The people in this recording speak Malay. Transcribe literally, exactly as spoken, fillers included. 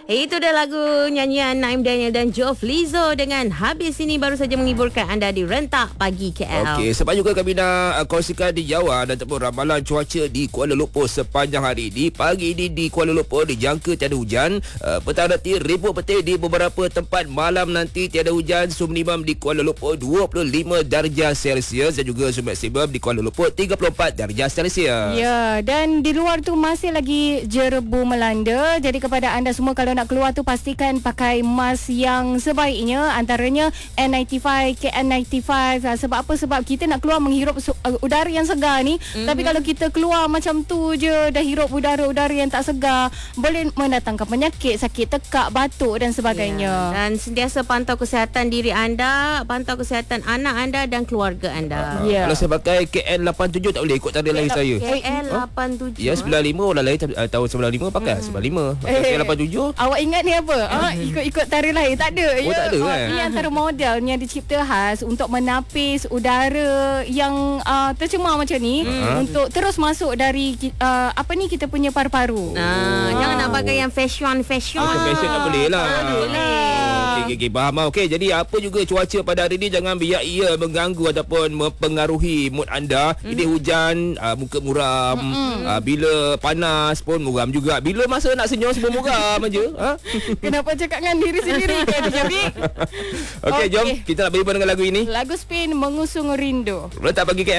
Itu dah lagu nyanyian Naim Daniel dan Joe Flizzo dengan Habis Ini baru saja menghiburkan anda di Rentak Pagi K L. Okey, sebab juga kami nak uh, kongsikan di Jawa dan ataupun ramalan cuaca di Kuala Lumpur sepanjang hari ini. Pagi ini di Kuala Lumpur dijangka tiada hujan. Uh, petang nanti ribut petir di beberapa tempat. Malam nanti tiada hujan. Suhu minimum di Kuala Lumpur dua puluh lima darjah Celsius dan juga suhu maksimum di Kuala Lumpur tiga puluh empat darjah Celsius. Ya, dan di luar tu masih lagi jerebu melanda. Jadi kepada anda semua, kalau nak keluar tu pastikan pakai mask yang sebaiknya, antaranya N sembilan puluh lima, K N sembilan puluh lima. Sebab apa? Sebab kita nak keluar menghirup udara yang segar ni. Mm-hmm. Tapi kalau kita keluar macam tu je, dah hirup udara-udara yang tak segar, boleh mendatangkan penyakit, sakit tekak, batuk dan sebagainya. Ya. Dan sentiasa pantau kesihatan diri anda, pantau kesihatan anak anda dan keluarga anda. Uh, Ya. Kalau saya pakai K N lapan tujuh tak boleh ikut tarian lain saya. K N lapan tujuh. Ya, sembilan lima orang lain uh, tahun sembilan lima pakai hmm. sembilan lima. Pakai K N lapan tujuh. Awak ingat ni apa? Ah, ikut-ikut tarikh lahir tak ada. Oh, tak ada Oh, kan? Ini antara model yang dicipta khas untuk menapis udara yang uh, tercemar macam ni, Hmm. untuk terus masuk dari uh, apa ni, kita punya paru-paru. Nah, Ah. jangan nak pakai yang fashion fashion. Ah, fashion tak boleh lah. Boleh. Okey, okey, okay, faham lah. Okey, jadi apa juga cuaca pada hari ini, jangan biar ia mengganggu ataupun mempengaruhi mood anda. Mm. Ini hujan, uh, muka muram. Mm-hmm. Uh, bila panas pun muram juga. Bila masa nak senyum semua muram aja. Ha? Kenapa cakap dengan diri sendiri kan, Jabi? Okey, Okey. jom kita nak berhibur dengan lagu ini. Lagu Spin Mengusung Rindu. Rentak Pagi K L.